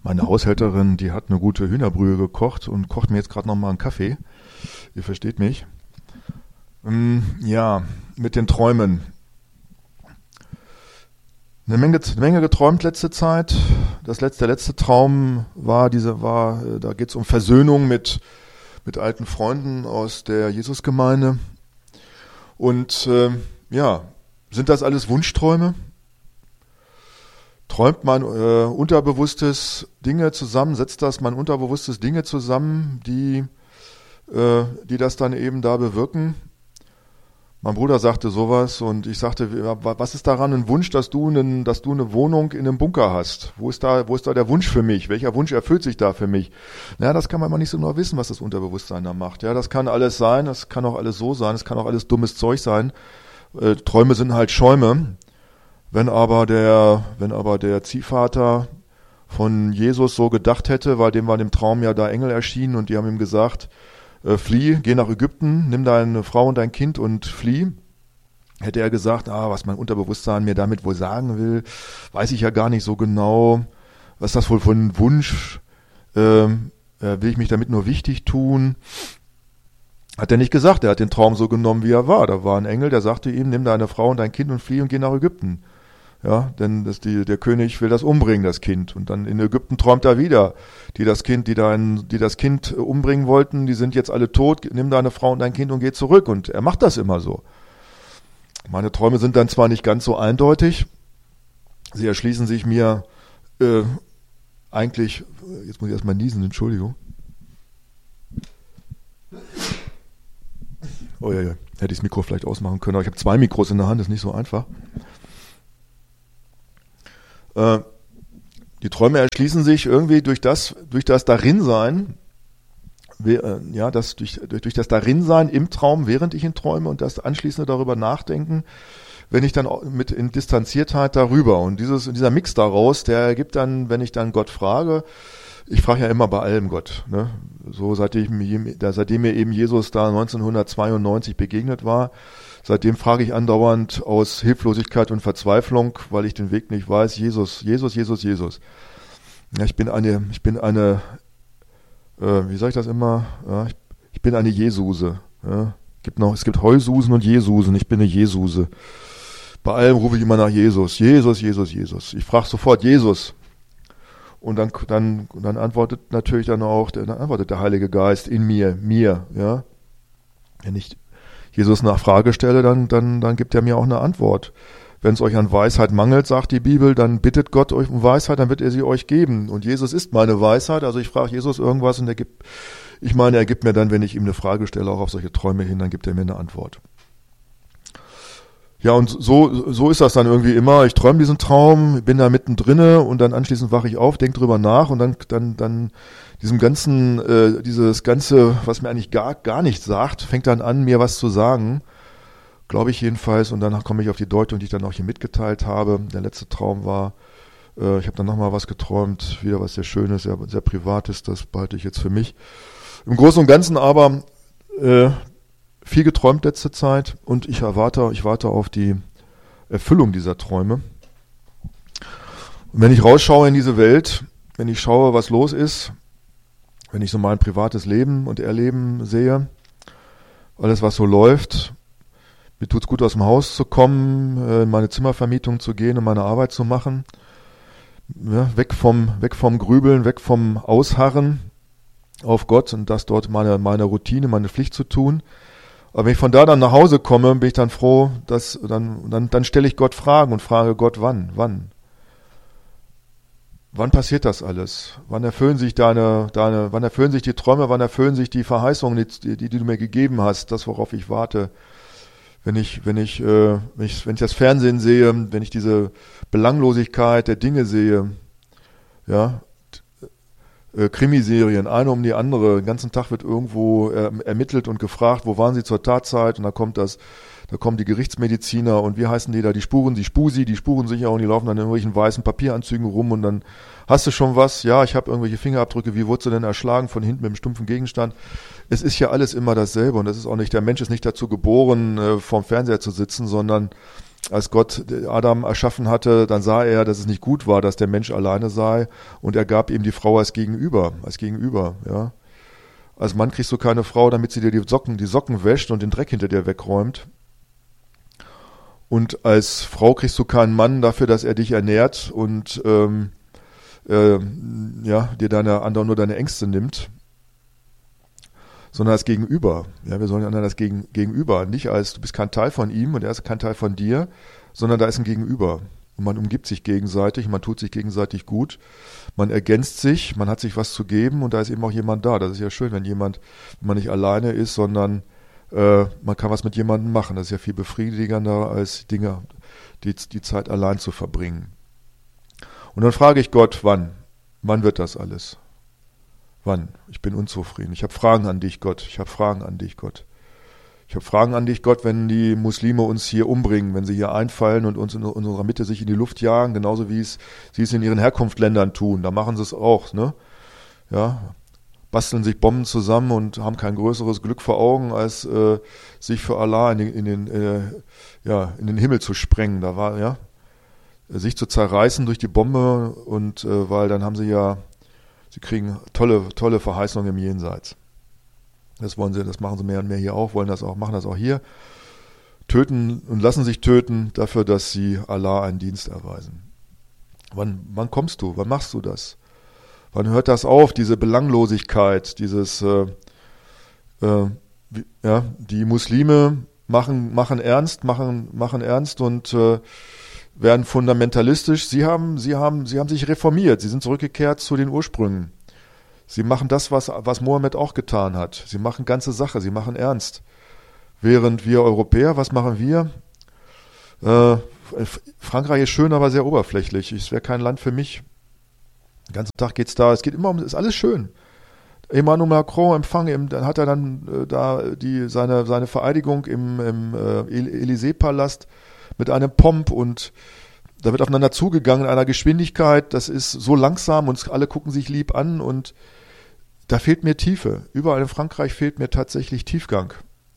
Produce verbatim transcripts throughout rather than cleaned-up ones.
Meine Haushälterin, die hat eine gute Hühnerbrühe gekocht und kocht mir jetzt gerade noch mal einen Kaffee. Ihr versteht mich. Ähm, ja, mit den Träumen. Eine Menge, eine Menge geträumt letzte Zeit. Das letzte, der letzte Traum war diese, war, da geht es um Versöhnung mit mit alten Freunden aus der Jesusgemeinde. Und äh, ja, sind das alles Wunschträume? Träumt mein äh, Unterbewusstes Dinge zusammen, setzt das mein Unterbewusstes Dinge zusammen, die, äh, die das dann eben da bewirken? Mein Bruder sagte sowas und ich sagte, was ist daran ein Wunsch, dass du, einen, dass du eine Wohnung in einem Bunker hast? Wo ist da, wo ist da der Wunsch für mich? Welcher Wunsch erfüllt sich da für mich? Naja, das kann man mal nicht so genau wissen, was das Unterbewusstsein da macht. Ja, das kann alles sein, das kann auch alles so sein, es kann auch alles dummes Zeug sein. Äh, Träume sind halt Schäume. Wenn aber der, wenn aber der Ziehvater von Jesus so gedacht hätte, weil dem waren im Traum ja da Engel erschienen und die haben ihm gesagt, äh, flieh, geh nach Ägypten, nimm deine Frau und dein Kind und flieh. Hätte er gesagt, ah, was mein Unterbewusstsein mir damit wohl sagen will, weiß ich ja gar nicht so genau. Was ist das wohl für ein Wunsch? Ähm, äh, will ich mich damit nur wichtig tun? Hat er nicht gesagt, er hat den Traum so genommen, wie er war. Da war ein Engel, der sagte ihm, nimm deine Frau und dein Kind und flieh und geh nach Ägypten. Ja, denn das die, der König will das umbringen, das Kind. Und dann in Ägypten träumt er wieder. Die das Kind, die dein, die das Kind umbringen wollten, die sind jetzt alle tot. Nimm deine Frau und dein Kind und geh zurück. Und er macht das immer so. Meine Träume sind dann zwar nicht ganz so eindeutig. Sie erschließen sich mir äh, eigentlich, jetzt muss ich erstmal niesen, Entschuldigung. Oh ja, ja, hätte ich das Mikro vielleicht ausmachen können, aber ich habe zwei Mikros in der Hand, das ist nicht so einfach. Äh, die Träume erschließen sich irgendwie durch das, durch das Darinsein, ja, das durch, durch, durch das Darinsein im Traum, während ich ihn träume und das anschließende darüber nachdenken, wenn ich dann mit in Distanziertheit darüber und dieses, dieser Mix daraus, der ergibt dann, wenn ich dann Gott frage, ich frage ja immer bei allem Gott, ne? So seitdem, seitdem mir eben Jesus da neunzehnhundertzweiundneunzig begegnet war, seitdem frage ich andauernd aus Hilflosigkeit und Verzweiflung, weil ich den Weg nicht weiß, Jesus, Jesus, Jesus, Jesus. Ja, ich bin eine, ich bin eine, äh, wie sage ich das immer? Ja, ich, ich bin eine Jesuse. Ja, gibt noch, es gibt Heususen und Jesusen. Ich bin eine Jesuse. Bei allem rufe ich immer nach Jesus, Jesus, Jesus, Jesus. Ich frage sofort Jesus. Und dann, dann, dann antwortet natürlich dann auch, dann antwortet der Heilige Geist in mir, mir, ja. Wenn ich Jesus nach Frage stelle, dann, dann, dann gibt er mir auch eine Antwort. Wenn es euch an Weisheit mangelt, sagt die Bibel, dann bittet Gott euch um Weisheit, dann wird er sie euch geben. Und Jesus ist meine Weisheit, also ich frage Jesus irgendwas und er gibt, ich meine, er gibt mir dann, wenn ich ihm eine Frage stelle, auch auf solche Träume hin, dann gibt er mir eine Antwort. Ja, und so, so ist das dann irgendwie immer. Ich träume diesen Traum, bin da mittendrin und dann anschließend wache ich auf, denke drüber nach und dann, dann, dann diesem ganzen, äh, dieses Ganze, was mir eigentlich gar, gar nichts sagt, fängt dann an, mir was zu sagen. Glaube ich jedenfalls. Und dann komme ich auf die Deutung, die ich dann auch hier mitgeteilt habe. Der letzte Traum war, äh, ich habe dann nochmal was geträumt, wieder was sehr Schönes, sehr, sehr Privates, das behalte ich jetzt für mich. Im Großen und Ganzen aber, äh, viel geträumt letzte Zeit und ich erwarte, ich warte auf die Erfüllung dieser Träume. Und wenn ich rausschaue in diese Welt, wenn ich schaue, was los ist, wenn ich so mein privates Leben und Erleben sehe, alles was so läuft, mir tut's gut aus dem Haus zu kommen, in meine Zimmervermietung zu gehen und meine Arbeit zu machen, ja, weg vom, weg vom Grübeln, weg vom Ausharren auf Gott und das dort meine, meine Routine, meine Pflicht zu tun. Aber wenn ich von da dann nach Hause komme, bin ich dann froh, dass dann, dann, dann stelle ich Gott Fragen und frage Gott, wann, wann? Wann passiert das alles? Wann erfüllen sich deine, deine, wann erfüllen sich die Träume, wann erfüllen sich die Verheißungen, die, die, die du mir gegeben hast, das, worauf ich warte? Wenn ich, wenn ich, äh, wenn ich, wenn ich das Fernsehen sehe, wenn ich diese Belanglosigkeit der Dinge sehe, ja, Krimiserien, eine um die andere, den ganzen Tag wird irgendwo äh, ermittelt und gefragt, wo waren sie zur Tatzeit und da kommt das, da kommen die Gerichtsmediziner und wie heißen die da, die Spuren, die Spusi, die Spurensicher und die laufen dann in irgendwelchen weißen Papieranzügen rum und dann hast du schon was, ja, ich habe irgendwelche Fingerabdrücke, wie wurdest du denn erschlagen von hinten mit einem stumpfen Gegenstand? Es ist ja alles immer dasselbe und das ist auch nicht, der Mensch ist nicht dazu geboren, äh, vorm Fernseher zu sitzen, sondern als Gott Adam erschaffen hatte, dann sah er, dass es nicht gut war, dass der Mensch alleine sei, und er gab ihm die Frau als Gegenüber, als Gegenüber, ja. Als Mann kriegst du keine Frau, damit sie dir die Socken, die Socken wäscht und den Dreck hinter dir wegräumt. Und als Frau kriegst du keinen Mann dafür, dass er dich ernährt und ähm, äh, ja, dir deine andere nur deine Ängste nimmt, sondern als Gegenüber. Ja, wir sollen einander das Gegen, Gegenüber, nicht als du bist kein Teil von ihm und er ist kein Teil von dir, sondern da ist ein Gegenüber. Und man umgibt sich gegenseitig, man tut sich gegenseitig gut, man ergänzt sich, man hat sich was zu geben und da ist eben auch jemand da. Das ist ja schön, wenn jemand, wenn man nicht alleine ist, sondern äh, man kann was mit jemandem machen. Das ist ja viel befriedigender, als Dinge, die, die Zeit allein zu verbringen. Und dann frage ich Gott, wann? Wann wird das alles? Wann? Ich bin unzufrieden. Ich habe Fragen an dich, Gott. Ich habe Fragen an dich, Gott. Ich habe Fragen an dich, Gott, wenn die Muslime uns hier umbringen, wenn sie hier einfallen und uns in unserer Mitte sich in die Luft jagen, genauso wie es sie es in ihren Herkunftsländern tun. Da machen sie es auch, ne? Ja, basteln sich Bomben zusammen und haben kein größeres Glück vor Augen, als äh, sich für Allah in den, in den äh, ja, in den Himmel zu sprengen. Da war ja sich zu zerreißen durch die Bombe und äh, weil dann haben sie ja, sie kriegen tolle tolle Verheißungen im Jenseits. Das wollen sie, das machen sie mehr und mehr hier auch, wollen das auch, machen das auch hier. Töten und lassen sich töten dafür, dass sie Allah einen Dienst erweisen. Wann, wann kommst du? Wann machst du das? Wann hört das auf, diese Belanglosigkeit, dieses, äh, äh, wie, ja, die Muslime machen, machen ernst, machen, machen ernst und äh, werden fundamentalistisch. Sie haben, sie haben, sie haben sich reformiert. Sie sind zurückgekehrt zu den Ursprüngen. Sie machen das, was, was Mohammed auch getan hat. Sie machen ganze Sache, sie machen ernst. Während wir Europäer, was machen wir? Äh, Frankreich ist schön, aber sehr oberflächlich. Es wäre kein Land für mich. Den ganzen Tag geht's da, es geht immer um, es ist alles schön. Emmanuel Macron empfangen, dann hat er dann äh, da die, seine, seine Vereidigung im, im äh, Élysée-Palast mit einem Pomp und da wird aufeinander zugegangen in einer Geschwindigkeit, das ist so langsam und alle gucken sich lieb an und da fehlt mir Tiefe. Überall in Frankreich fehlt mir tatsächlich Tiefgang.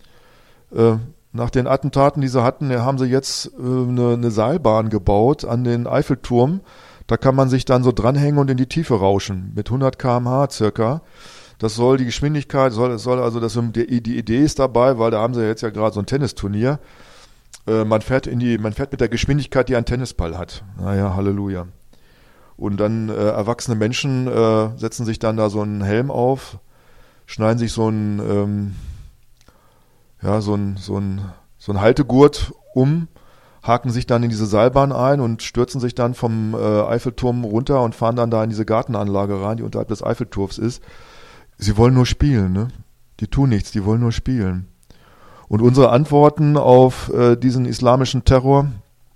Äh, nach den Attentaten, die sie hatten, haben sie jetzt äh, eine, eine Seilbahn gebaut an den Eiffelturm. Da kann man sich dann so dranhängen und in die Tiefe rauschen, mit hundert Kilometer pro Stunde circa. Das soll die Geschwindigkeit, soll, soll also, das, die, die Idee ist dabei, weil da haben sie jetzt ja gerade so ein Tennisturnier. Äh, man fährt in die, man fährt mit der Geschwindigkeit, die ein Tennisball hat. Naja, Halleluja. Und dann äh, erwachsene Menschen äh, setzen sich dann da so einen Helm auf, schneiden sich so einen, ähm, ja, so einen, so einen, so einen Haltegurt um, haken sich dann in diese Seilbahn ein und stürzen sich dann vom äh, Eiffelturm runter und fahren dann da in diese Gartenanlage rein, die unterhalb des Eiffelturms ist. Sie wollen nur spielen, ne? Die tun nichts, die wollen nur spielen. Und unsere Antworten auf äh, diesen islamischen Terror,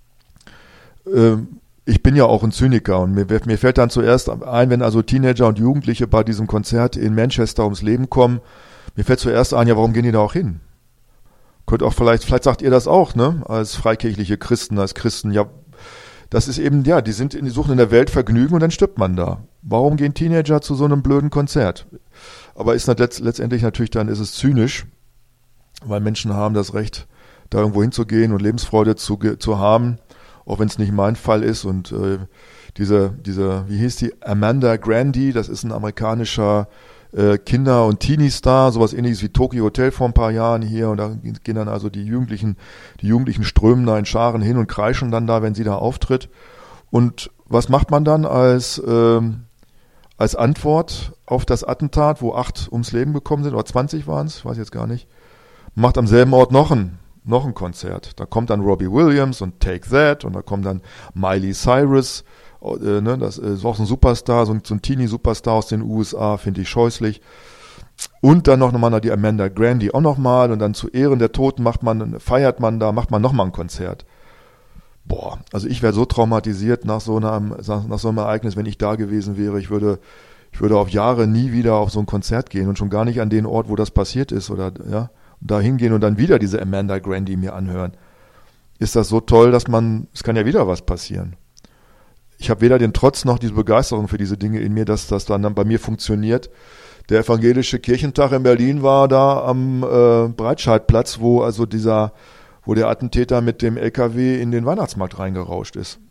äh, ich bin ja auch ein Zyniker und mir, mir fällt dann zuerst ein, wenn also Teenager und Jugendliche bei diesem Konzert in Manchester ums Leben kommen, mir fällt zuerst ein, ja, warum gehen die da auch hin? Könnt auch vielleicht, vielleicht sagt ihr das auch, ne, als freikirchliche Christen, als Christen, ja, das ist eben, ja, die sind in die Suchen in der Welt Vergnügen und dann stirbt man da. Warum gehen Teenager zu so einem blöden Konzert? Aber ist letzt, letztendlich natürlich dann ist es zynisch, weil Menschen haben das Recht, da irgendwo hinzugehen und Lebensfreude zu, zu haben, auch wenn es nicht mein Fall ist. Und äh, diese, diese, wie hieß die, Amanda Grandi, das ist ein amerikanischer äh, Kinder- und Teenie-Star, sowas ähnliches wie Tokyo Hotel vor ein paar Jahren hier. Und da gehen dann also die Jugendlichen, die Jugendlichen strömen da in Scharen hin und kreischen dann da, wenn sie da auftritt. Und was macht man dann als, ähm, als Antwort auf das Attentat, wo acht ums Leben gekommen sind, oder zwanzig waren es, weiß jetzt gar nicht, macht am selben Ort noch ein noch ein Konzert. Da kommt dann Robbie Williams und Take That und da kommt dann Miley Cyrus, äh, ne, das ist auch so ein Superstar, so ein, so ein Teenie-Superstar aus den U S A, finde ich scheußlich. Und dann noch mal die Amanda Grandi auch nochmal und dann zu Ehren der Toten macht man, feiert man da, macht man nochmal ein Konzert. Boah, also ich wäre so traumatisiert nach so einem, nach so einem Ereignis, wenn ich da gewesen wäre. Ich würde, ich würde auf Jahre nie wieder auf so ein Konzert gehen und schon gar nicht an den Ort, wo das passiert ist oder, ja. Da hingehen und dann wieder diese Amanda Grandi mir anhören. Ist das so toll, dass man, es kann ja wieder was passieren. Ich habe weder den Trotz noch diese Begeisterung für diese Dinge in mir, dass das dann bei mir funktioniert. Der evangelische Kirchentag in Berlin war da am äh, Breitscheidplatz, wo also dieser, wo der Attentäter mit dem L K W in den Weihnachtsmarkt reingerauscht ist.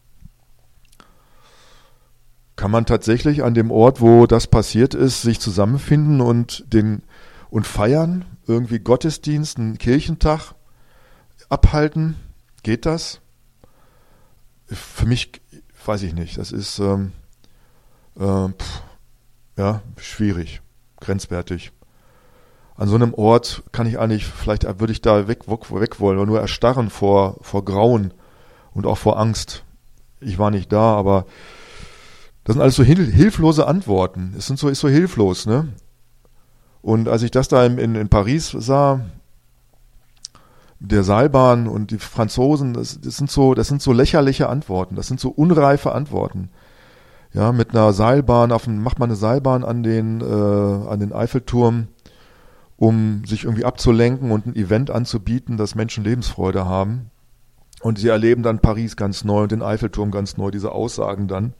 Kann man tatsächlich an dem Ort, wo das passiert ist, sich zusammenfinden und den und feiern, irgendwie Gottesdienst, einen Kirchentag abhalten? Geht das? Für mich weiß ich nicht. Das ist ähm, äh, pff, ja schwierig, grenzwertig. An so einem Ort kann ich eigentlich, vielleicht würde ich da weg, weg wollen, oder nur erstarren vor, vor Grauen und auch vor Angst. Ich war nicht da, aber das sind alles so hil- hilflose Antworten. Es sind so, ist so hilflos, ne? Und als ich das da in, in, in Paris sah, der Seilbahn und die Franzosen, das, das sind so, das sind so lächerliche Antworten. Das sind so unreife Antworten. Ja, mit einer Seilbahn, auf den, macht man eine Seilbahn an den, äh, an den Eiffelturm, um sich irgendwie abzulenken und ein Event anzubieten, dass Menschen Lebensfreude haben. Und sie erleben dann Paris ganz neu und den Eiffelturm ganz neu, diese Aussagen dann.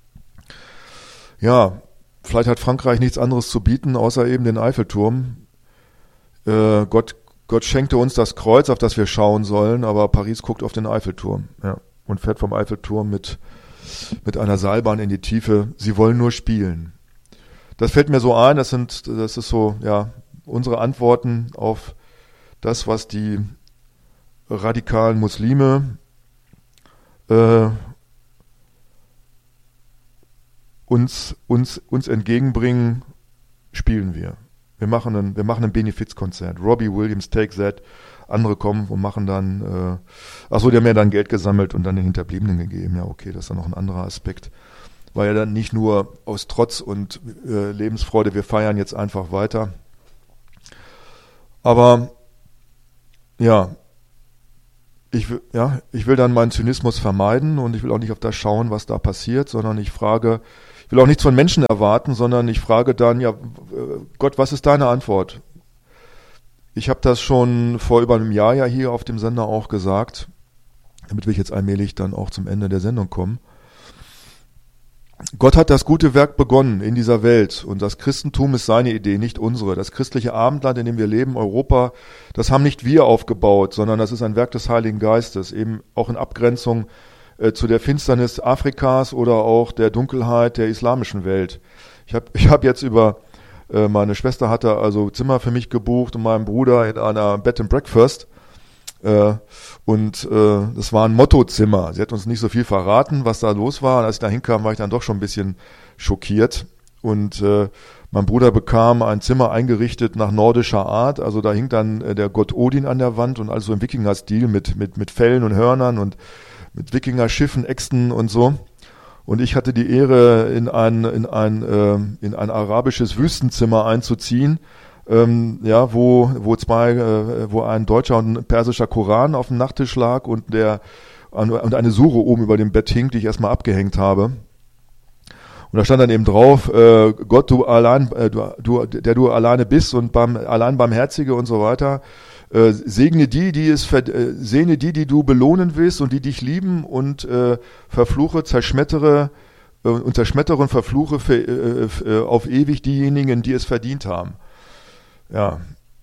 Ja, vielleicht hat Frankreich nichts anderes zu bieten, außer eben den Eiffelturm. Äh, Gott, Gott schenkte uns das Kreuz, auf das wir schauen sollen, aber Paris guckt auf den Eiffelturm, ja, und fährt vom Eiffelturm mit, mit einer Seilbahn in die Tiefe. Sie wollen nur spielen. Das fällt mir so ein, das sind, das ist so, ja, unsere Antworten auf das, was die radikalen Muslime äh, uns, uns, uns entgegenbringen, spielen wir. Wir machen ein, wir machen ein Benefizkonzert. Robbie Williams, Take That, andere kommen und machen dann, äh, achso, die haben ja dann Geld gesammelt und dann den Hinterbliebenen gegeben. Ja, okay, das ist dann noch ein anderer Aspekt. War ja dann nicht nur aus Trotz und äh, Lebensfreude, wir feiern jetzt einfach weiter. Aber, ja, ich will, ja, ich will dann meinen Zynismus vermeiden und ich will auch nicht auf das schauen, was da passiert, sondern ich frage, ich will auch nichts von Menschen erwarten, sondern ich frage dann, ja, Gott, was ist deine Antwort? Ich habe das schon vor über einem Jahr ja hier auf dem Sender auch gesagt, damit wir jetzt allmählich dann auch zum Ende der Sendung kommen. Gott hat das gute Werk begonnen in dieser Welt und das Christentum ist seine Idee, nicht unsere. Das christliche Abendland, in dem wir leben, Europa, das haben nicht wir aufgebaut, sondern das ist ein Werk des Heiligen Geistes, eben auch in Abgrenzung äh, zu der Finsternis Afrikas oder auch der Dunkelheit der islamischen Welt. Ich habe ich hab jetzt über, äh, meine Schwester hatte also Zimmer für mich gebucht und meinen Bruder in einer Bed and Breakfast. Äh, und äh, das war ein Mottozimmer. Sie hat uns nicht so viel verraten, was da los war. Und als ich da hinkam, war ich dann doch schon ein bisschen schockiert. Und äh, mein Bruder bekam ein Zimmer eingerichtet nach nordischer Art. Also da hing dann äh, der Gott Odin an der Wand und also im Wikinger-Stil mit, mit, mit Fellen und Hörnern und mit Wikinger-Schiffen, Äxten und so. Und ich hatte die Ehre, in ein, in ein, äh, in ein arabisches Wüstenzimmer einzuziehen. Ähm, ja, wo, wo zwei, äh, wo ein deutscher und ein persischer Koran auf dem Nachttisch lag und der, und eine Sure oben über dem Bett hing, die ich erstmal abgehängt habe. Und da stand dann eben drauf, äh, Gott, du allein, äh, du, du, der du alleine bist und beim, allein Barmherzige und so weiter, äh, segne die, die es, äh, sehne die, die du belohnen willst und die dich lieben und äh, verfluche, zerschmettere, äh, und zerschmettere und verfluche für, äh, äh, auf ewig diejenigen, die es verdient haben. Ja,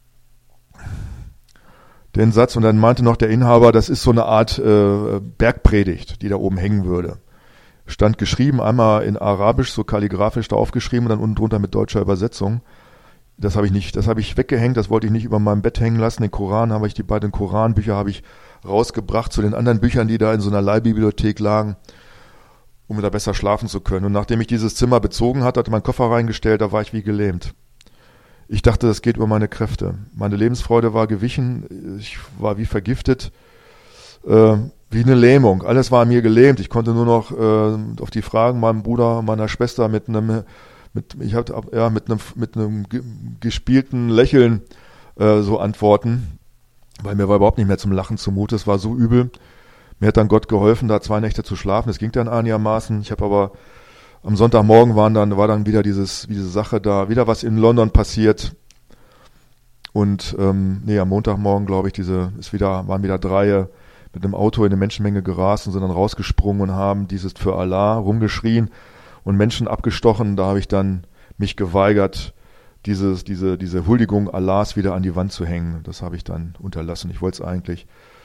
den Satz, und dann meinte noch der Inhaber, das ist so eine Art äh, Bergpredigt, die da oben hängen würde. Stand geschrieben, einmal in Arabisch, so kalligrafisch da aufgeschrieben und dann unten drunter mit deutscher Übersetzung. Das habe ich nicht, das habe ich weggehängt, das wollte ich nicht über meinem Bett hängen lassen. Den Koran habe ich, die beiden Koranbücher habe ich rausgebracht zu den anderen Büchern, die da in so einer Leihbibliothek lagen, um da besser schlafen zu können. Und nachdem ich dieses Zimmer bezogen hatte, hatte meinen Koffer reingestellt, da war ich wie gelähmt. Ich dachte, das geht über meine Kräfte. Meine Lebensfreude war gewichen, ich war wie vergiftet, äh, wie eine Lähmung. Alles war an mir gelähmt. Ich konnte nur noch äh, auf die Fragen meinem Bruder, meiner Schwester mit einem, mit, ich hatte, ja, mit einem, mit einem gespielten Lächeln äh, so antworten, weil mir war überhaupt nicht mehr zum Lachen zumute. Es war so übel. Mir hat dann Gott geholfen, da zwei Nächte zu schlafen. Es ging dann einigermaßen. Ich habe aber am Sonntagmorgen waren dann, war dann wieder dieses, diese Sache da, wieder was in London passiert. Und ähm, nee, am Montagmorgen, glaube ich, diese, ist wieder, waren wieder drei mit einem Auto in eine Menschenmenge gerast und sind dann rausgesprungen und haben dieses für Allah rumgeschrien und Menschen abgestochen. Da habe ich dann mich geweigert, dieses, diese, diese Huldigung Allahs wieder an die Wand zu hängen. Das habe ich dann unterlassen. Ich wollte es eigentlich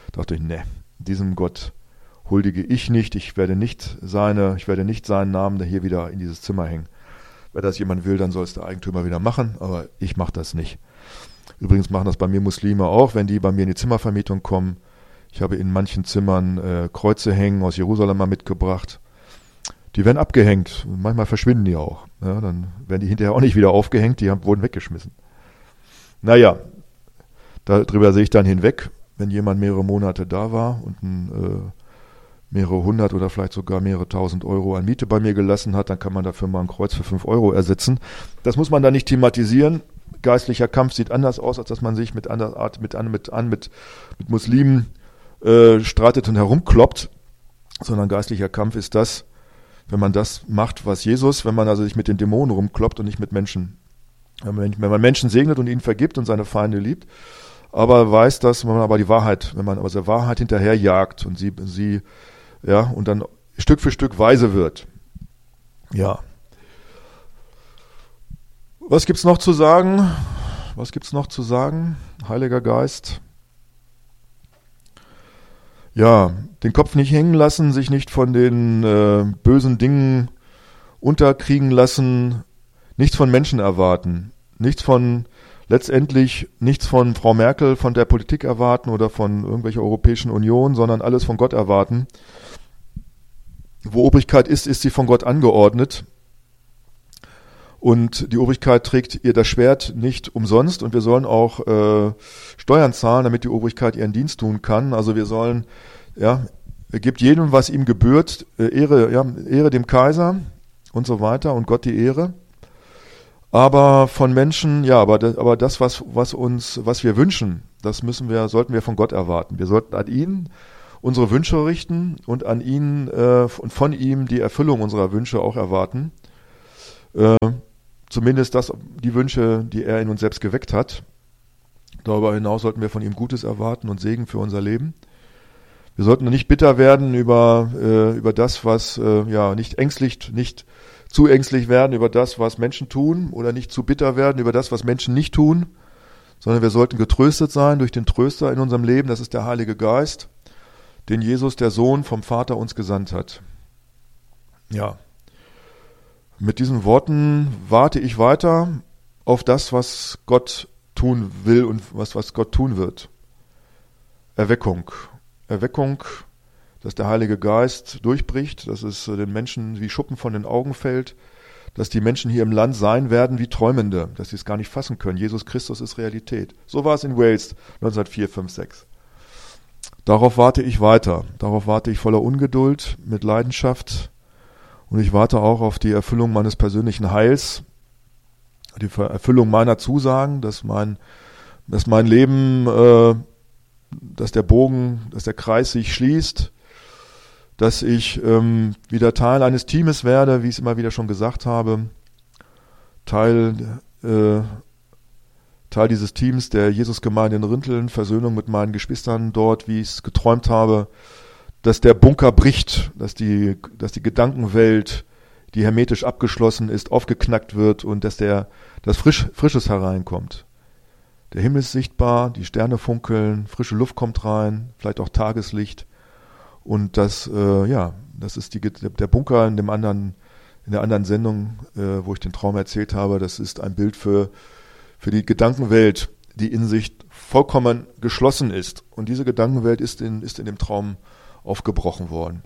Da dachte ich, ne, diesem Gott huldige ich nicht, ich werde nicht seine, ich werde nicht seinen Namen da hier wieder in dieses Zimmer hängen. Wenn das jemand will, dann soll es der Eigentümer wieder machen, aber ich mache das nicht. Übrigens machen das bei mir Muslime auch, wenn die bei mir in die Zimmervermietung kommen. Ich habe in manchen Zimmern äh, Kreuze hängen aus Jerusalem mal mitgebracht. Die werden abgehängt. Manchmal verschwinden die auch. Ja, dann werden die hinterher auch nicht wieder aufgehängt, die haben, wurden weggeschmissen. Naja, darüber sehe ich dann hinweg, wenn jemand mehrere Monate da war und ein, äh, mehrere hundert oder vielleicht sogar mehrere tausend Euro an Miete bei mir gelassen hat, dann kann man dafür mal ein Kreuz für fünf Euro ersetzen. Das muss man dann nicht thematisieren. Geistlicher Kampf sieht anders aus, als dass man sich mit anderer Art, mit, mit, mit, mit Muslimen äh, streitet und herumkloppt, sondern geistlicher Kampf ist das, wenn man das macht, was Jesus, wenn man also sich mit den Dämonen rumkloppt und nicht mit Menschen. Wenn man, wenn man Menschen segnet und ihnen vergibt und seine Feinde liebt, aber weiß, dass man aber die Wahrheit, wenn man aber der Wahrheit hinterherjagt und sie, sie, ja, und dann Stück für Stück weise wird. Ja. Was gibt's noch zu sagen? Was gibt's noch zu sagen? Heiliger Geist. Ja, den Kopf nicht hängen lassen, sich nicht von den äh, bösen Dingen unterkriegen lassen, nichts von Menschen erwarten, nichts von, letztendlich nichts von Frau Merkel, von der Politik erwarten oder von irgendwelcher Europäischen Union, sondern alles von Gott erwarten. Wo Obrigkeit ist, ist sie von Gott angeordnet. Und die Obrigkeit trägt ihr das Schwert nicht umsonst und wir sollen auch äh, Steuern zahlen, damit die Obrigkeit ihren Dienst tun kann. Also wir sollen, ja, er gibt jedem, was ihm gebührt, äh, Ehre, ja, Ehre dem Kaiser und so weiter und Gott die Ehre. Aber von Menschen, ja, aber das, aber das, was, was uns, was wir wünschen, das müssen wir, sollten wir von Gott erwarten. Wir sollten an ihn unsere Wünsche richten und an ihn äh, und von ihm die Erfüllung unserer Wünsche auch erwarten. Äh, Zumindest das, die Wünsche, die er in uns selbst geweckt hat. Darüber hinaus sollten wir von ihm Gutes erwarten und Segen für unser Leben. Wir sollten nicht bitter werden über, äh, über das, was, äh, ja, nicht ängstlich, nicht zu ängstlich werden über das, was Menschen tun oder nicht zu bitter werden über das, was Menschen nicht tun, sondern wir sollten getröstet sein durch den Tröster in unserem Leben. Das ist der Heilige Geist, den Jesus, der Sohn, vom Vater uns gesandt hat. Ja. Mit diesen Worten warte ich weiter auf das, was Gott tun will und was, was Gott tun wird. Erweckung. Erweckung, dass der Heilige Geist durchbricht, dass es den Menschen wie Schuppen von den Augen fällt, dass die Menschen hier im Land sein werden wie Träumende, dass sie es gar nicht fassen können. Jesus Christus ist Realität. So war es in Wales neunzehnhundertvier, fünf, sechs. Darauf warte ich weiter. Darauf warte ich voller Ungeduld, mit Leidenschaft. Und ich warte auch auf die Erfüllung meines persönlichen Heils, die Erfüllung meiner Zusagen, dass mein, dass mein Leben, äh, dass der Bogen, dass der Kreis sich schließt, dass ich ähm, wieder Teil eines Teams werde, wie ich es immer wieder schon gesagt habe, Teil, äh, Teil dieses Teams der Jesusgemeinde in Rinteln, Versöhnung mit meinen Geschwistern dort, wie ich es geträumt habe, dass der Bunker bricht, dass die, dass die Gedankenwelt, die hermetisch abgeschlossen ist, aufgeknackt wird und dass der, dass frisch, Frisches hereinkommt. Der Himmel ist sichtbar, die Sterne funkeln, frische Luft kommt rein, vielleicht auch Tageslicht und das, äh, ja, das ist die, der Bunker in dem anderen, in der anderen Sendung, äh, wo ich den Traum erzählt habe, das ist ein Bild für, für die Gedankenwelt, die in sich vollkommen geschlossen ist und diese Gedankenwelt ist in, ist in dem Traum aufgebrochen worden.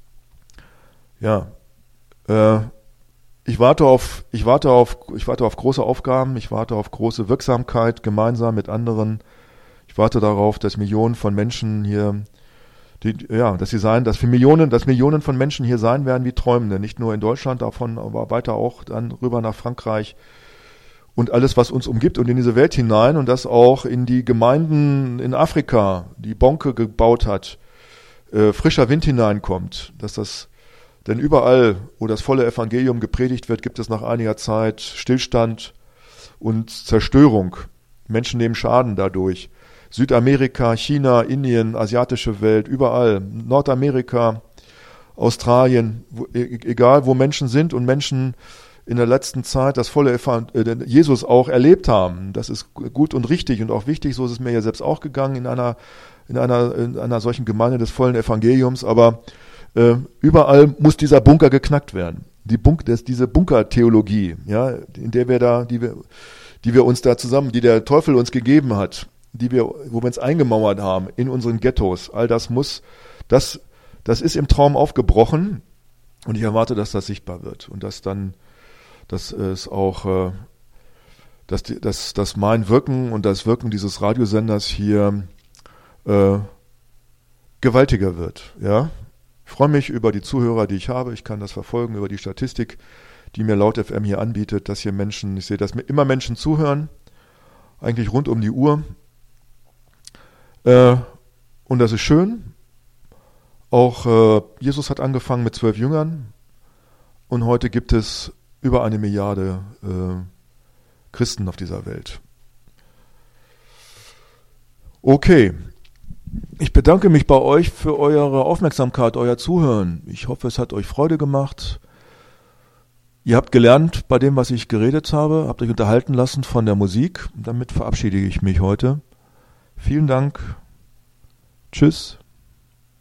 Ja, äh, ich warte auf, ich warte auf, ich warte auf große Aufgaben, ich warte auf große Wirksamkeit gemeinsam mit anderen. Ich warte darauf, dass Millionen von Menschen hier, die, ja, dass sie sein, dass für Millionen, dass Millionen von Menschen hier sein werden wie Träumende, nicht nur in Deutschland, davon, aber weiter auch dann rüber nach Frankreich und alles, was uns umgibt und in diese Welt hinein und das auch in die Gemeinden in Afrika, die Bonke gebaut hat, frischer Wind hineinkommt, dass das, denn überall, wo das volle Evangelium gepredigt wird, gibt es nach einiger Zeit Stillstand und Zerstörung. Menschen nehmen Schaden dadurch. Südamerika, China, Indien, asiatische Welt, überall, Nordamerika, Australien, wo, egal wo Menschen sind und Menschen in der letzten Zeit das volle Evangelium, äh, Jesus auch erlebt haben. Das ist gut und richtig und auch wichtig. So ist es mir ja selbst auch gegangen in einer, in einer, in einer solchen Gemeinde des vollen Evangeliums. Aber äh, überall muss dieser Bunker geknackt werden. Die Bunk, das, diese Bunkertheologie, ja, in der wir da, die wir, die wir uns da zusammen, die der Teufel uns gegeben hat, die wir, wo wir uns eingemauert haben in unseren Ghettos. All das muss, das, das ist im Traum aufgebrochen. Und ich erwarte, dass das sichtbar wird und dass dann, dass es auch, dass, die, dass, dass mein Wirken und das Wirken dieses Radiosenders hier äh, gewaltiger wird. Ja, ich freue mich über die Zuhörer, die ich habe. Ich kann das verfolgen über die Statistik, die mir Laut F M hier anbietet, dass hier Menschen, ich sehe, dass mir immer Menschen zuhören, eigentlich rund um die Uhr. Äh, und das ist schön. Auch äh, Jesus hat angefangen mit zwölf Jüngern und heute gibt es über eine Milliarde äh, Christen auf dieser Welt. Okay, ich bedanke mich bei euch für eure Aufmerksamkeit, euer Zuhören. Ich hoffe, es hat euch Freude gemacht. Ihr habt gelernt bei dem, was ich geredet habe, habt euch unterhalten lassen von der Musik. Damit verabschiede ich mich heute. Vielen Dank. Tschüss.